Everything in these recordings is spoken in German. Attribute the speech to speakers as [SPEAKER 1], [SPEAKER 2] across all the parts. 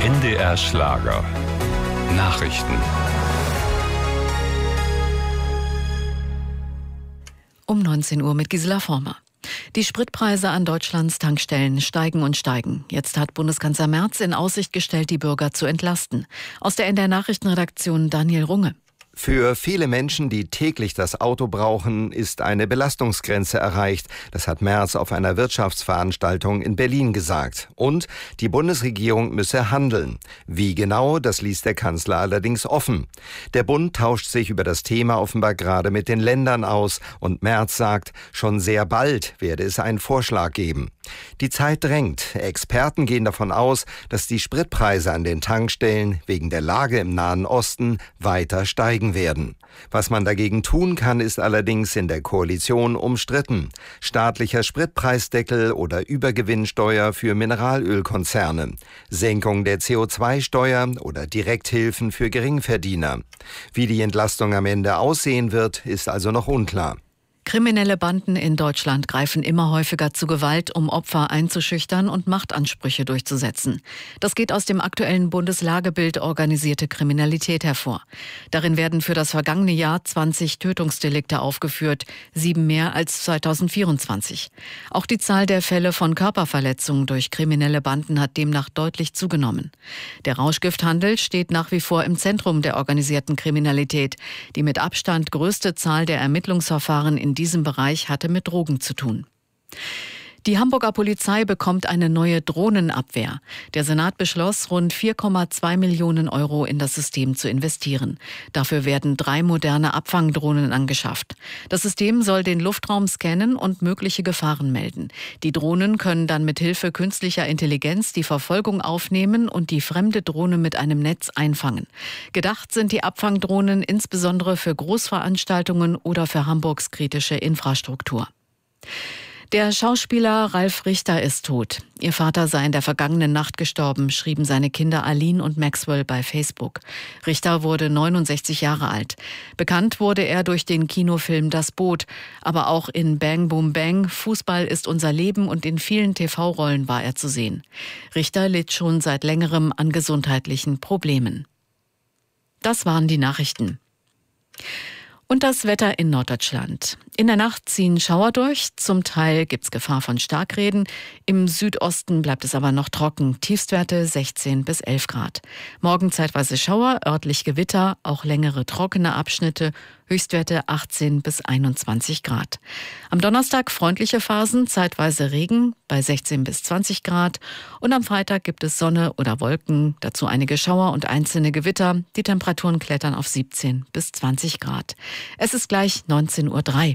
[SPEAKER 1] NDR Schlager. Nachrichten.
[SPEAKER 2] Um 19 Uhr mit Gisela Former. Die Spritpreise an Deutschlands Tankstellen steigen und steigen. Jetzt hat Bundeskanzler Merz in Aussicht gestellt, die Bürger zu entlasten. Aus der NDR Nachrichtenredaktion Daniel Runge.
[SPEAKER 3] Für viele Menschen, die täglich das Auto brauchen, ist eine Belastungsgrenze erreicht. Das hat Merz auf einer Wirtschaftsveranstaltung in Berlin gesagt. Und die Bundesregierung müsse handeln. Wie genau, das ließ der Kanzler allerdings offen. Der Bund tauscht sich über das Thema offenbar gerade mit den Ländern aus. Und Merz sagt, schon sehr bald werde es einen Vorschlag geben. Die Zeit drängt. Experten gehen davon aus, dass die Spritpreise an den Tankstellen wegen der Lage im Nahen Osten weiter steigen werden. Was man dagegen tun kann, ist allerdings in der Koalition umstritten. Staatlicher Spritpreisdeckel oder Übergewinnsteuer für Mineralölkonzerne, Senkung der CO2-Steuer oder Direkthilfen für Geringverdiener. Wie die Entlastung am Ende aussehen wird, ist also noch unklar.
[SPEAKER 2] Kriminelle Banden in Deutschland greifen immer häufiger zu Gewalt, um Opfer einzuschüchtern und Machtansprüche durchzusetzen. Das geht aus dem aktuellen Bundeslagebild Organisierte Kriminalität hervor. Darin werden für das vergangene Jahr 20 Tötungsdelikte aufgeführt, 7 mehr als 2024. Auch die Zahl der Fälle von Körperverletzungen durch kriminelle Banden hat demnach deutlich zugenommen. Der Rauschgifthandel steht nach wie vor im Zentrum der organisierten Kriminalität. Die mit Abstand größte Zahl der Ermittlungsverfahren in diesem Bereich hatte mit Drogen zu tun. Die Hamburger Polizei bekommt eine neue Drohnenabwehr. Der Senat beschloss, rund 4,2 Millionen Euro in das System zu investieren. Dafür werden 3 moderne Abfangdrohnen angeschafft. Das System soll den Luftraum scannen und mögliche Gefahren melden. Die Drohnen können dann mit Hilfe künstlicher Intelligenz die Verfolgung aufnehmen und die fremde Drohne mit einem Netz einfangen. Gedacht sind die Abfangdrohnen insbesondere für Großveranstaltungen oder für Hamburgs kritische Infrastruktur. Der Schauspieler Ralf Richter ist tot. Ihr Vater sei in der vergangenen Nacht gestorben, schrieben seine Kinder Aline und Maxwell bei Facebook. Richter wurde 69 Jahre alt. Bekannt wurde er durch den Kinofilm Das Boot, aber auch in Bang Boom Bang, Fußball ist unser Leben und in vielen TV-Rollen war er zu sehen. Richter litt schon seit längerem an gesundheitlichen Problemen. Das waren die Nachrichten. Und das Wetter in Norddeutschland. In der Nacht ziehen Schauer durch, zum Teil gibt's Gefahr von Starkregen. Im Südosten bleibt es aber noch trocken, Tiefstwerte 16 bis 11 Grad. Morgen zeitweise Schauer, örtlich Gewitter, auch längere trockene Abschnitte, Höchstwerte 18 bis 21 Grad. Am Donnerstag freundliche Phasen, zeitweise Regen bei 16 bis 20 Grad. Und am Freitag gibt es Sonne oder Wolken, dazu einige Schauer und einzelne Gewitter. Die Temperaturen klettern auf 17 bis 20 Grad. Es ist gleich 19:03 Uhr.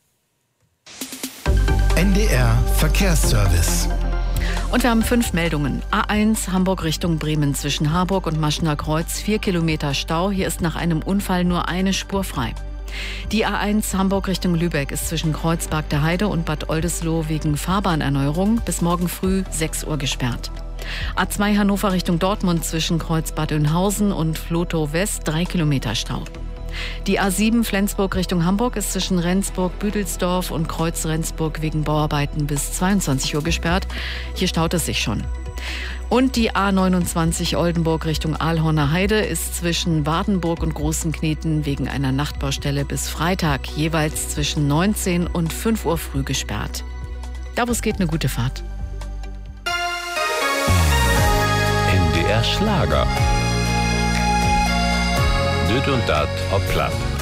[SPEAKER 4] NDR Verkehrsservice.
[SPEAKER 2] Und wir haben 5 Meldungen. A1 Hamburg Richtung Bremen zwischen Harburg und Maschener Kreuz 4 Kilometer Stau. Hier ist nach einem Unfall nur eine Spur frei. Die A1 Hamburg Richtung Lübeck ist zwischen Kreuzberg der Heide und Bad Oldesloe wegen Fahrbahnerneuerung bis morgen früh 6 Uhr gesperrt. A2 Hannover Richtung Dortmund zwischen Kreuzbad Oeynhausen und Vlotho West 3 Kilometer Stau. Die A7 Flensburg Richtung Hamburg ist zwischen Rendsburg-Büdelsdorf und Kreuz-Rendsburg wegen Bauarbeiten bis 22 Uhr gesperrt. Hier staut es sich schon. Und die A29 Oldenburg Richtung Aalhorner Heide ist zwischen Wardenburg und Großenkneten wegen einer Nachtbaustelle bis Freitag jeweils zwischen 19 und 5 Uhr früh gesperrt. Da wo es geht, eine gute Fahrt.
[SPEAKER 1] NDR Schlager. Düt und dat ob platt.